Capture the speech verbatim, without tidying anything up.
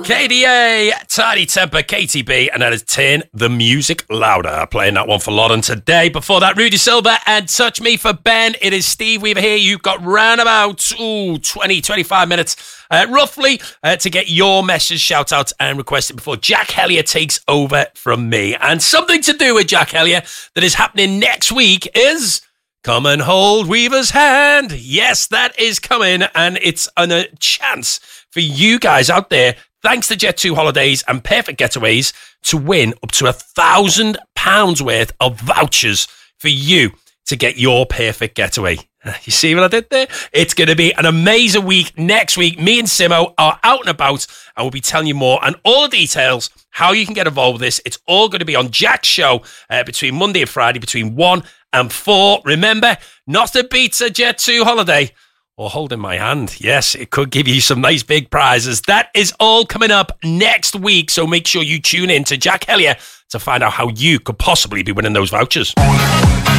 K D A, Tidy Temper, K T B, and that is Turn the Music Louder. Playing that one for Lauren today. Before that, Rudy Silver and Touch Me for Ben. It is Steve Weaver here. You've got round about ooh, twenty, twenty-five minutes, uh, roughly, uh, to get your message, shout out, and request it before Jack Hellier takes over from me. And something to do with Jack Hellier that is happening next week is... Come and hold Weaver's hand. Yes, that is coming, and it's an, a chance for you guys out there, thanks to Jet two Holidays and Perfect Getaways, to win up to a thousand pounds worth of vouchers for you to get your perfect getaway. You see what I did there? It's going to be an amazing week next week. Me and Simo are out and about, and we'll be telling you more and all the details, how you can get involved with this. It's all going to be on Jack's show uh, between Monday and Friday, between one and four. Remember, not to beat a Jet two holiday or holding my hand. Yes, it could give you some nice big prizes. That is all coming up next week, so make sure you tune in to Jack Hellier to find out how you could possibly be winning those vouchers.